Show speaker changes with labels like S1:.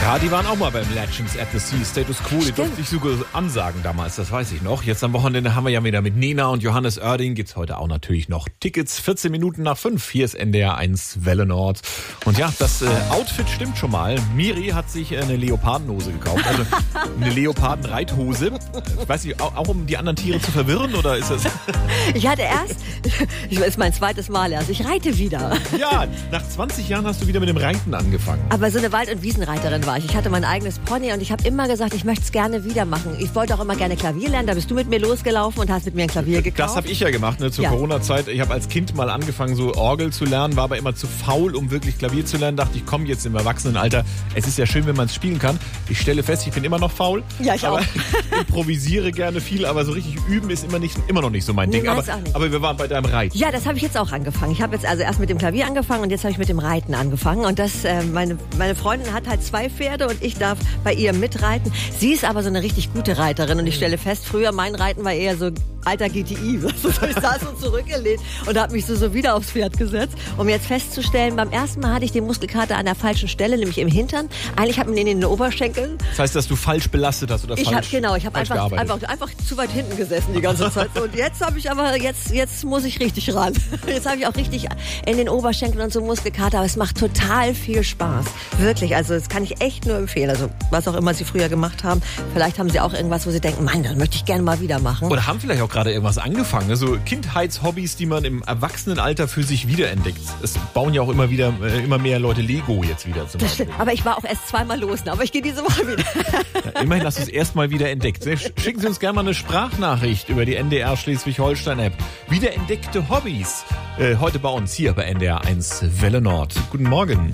S1: Ja, die waren auch mal beim Legends at the Sea, Status Quo. Die durfte ich sogar ansagen damals, das weiß ich noch. Jetzt am Wochenende haben wir ja wieder mit Nena und Johannes Oerding. Gibt's heute auch natürlich noch Tickets. 14 Minuten nach 5. Hier ist NDR 1 Welle Nord. Und ja, das Outfit stimmt schon mal. Miri hat sich eine Leopardenhose gekauft. Also eine Leopardenreithose. Ich weiß nicht, auch um die anderen Tiere zu verwirren, oder ist das...
S2: Ich hatte das ist mein zweites Mal erst. Ich reite wieder.
S1: Ja, nach 20 Jahren hast du wieder mit dem Reiten angefangen.
S2: Aber so eine Wald- und Wiesenreiterin war ich. Ich hatte mein eigenes Pony und ich habe immer gesagt, ich möchte es gerne wieder machen. Ich wollte auch immer gerne Klavier lernen. Da bist du mit mir losgelaufen und hast mit mir ein Klavier gekauft.
S1: Das habe ich ja gemacht, ne, zur Corona-Zeit. Ich habe als Kind mal angefangen, so Orgel zu lernen, war aber immer zu faul, um wirklich Klavier zu lernen. Dachte ich, komm jetzt im Erwachsenenalter. Es ist ja schön, wenn man es spielen kann. Ich stelle fest, ich bin immer noch faul.
S2: Ja, ich auch.
S1: Improvisiere gerne viel, aber so richtig üben ist immer noch nicht so mein Ding.
S2: Nein,
S1: Aber wir waren bei deinem Reiten.
S2: Ja, das habe ich jetzt auch angefangen. Ich habe jetzt also erst mit dem Klavier angefangen und jetzt habe ich mit dem Reiten angefangen. Und das, meine Freundin hat halt 2 Pferde und ich darf bei ihr mitreiten. Sie ist aber so eine richtig gute Reiterin und ich stelle fest, früher mein Reiten war eher so alter GTI. Ich saß so zurückgelehnt und habe mich so wieder aufs Pferd gesetzt, um jetzt festzustellen, beim ersten Mal hatte ich den Muskelkater an der falschen Stelle, nämlich im Hintern. Eigentlich hat man ihn in den Oberschenkeln.
S1: Das heißt, dass du falsch belastet hast oder falsch
S2: Ich habe einfach zu weit hinten gesessen die ganze Zeit. Und jetzt habe ich aber, jetzt muss ich richtig ran. Jetzt habe ich auch richtig in den Oberschenkeln und so Muskelkater, aber es macht total viel Spaß. Wirklich, also das kann ich echt nur empfehlen. Also was auch immer Sie früher gemacht haben, vielleicht haben Sie auch irgendwas, wo Sie denken, Mann, das möchte ich gerne mal wieder machen.
S1: Oder haben vielleicht auch gerade irgendwas angefangen, ne? So Kindheitshobbys, die man im Erwachsenenalter für sich wiederentdeckt. Es bauen ja auch immer mehr Leute Lego jetzt wieder zum Beispiel.
S2: Aber ich war auch erst 2-mal los, aber ich gehe diese Woche wieder.
S1: Ja, immerhin hast du es erstmal wieder entdeckt. Schicken Sie uns gerne mal eine Sprachnachricht über die NDR Schleswig-Holstein-App. Wiederentdeckte Hobbys. Heute bei uns hier bei NDR 1 Welle Nord. Guten Morgen.